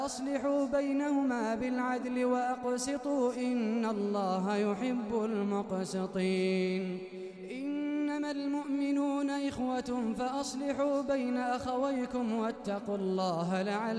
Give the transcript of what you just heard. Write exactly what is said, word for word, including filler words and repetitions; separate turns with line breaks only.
أصلحوا بينهما بالعدل وأقسطوا إن الله يحب المقسطين. إنما المؤمنون إخوة فأصلحوا بين أخويكم واتقوا الله لعلكم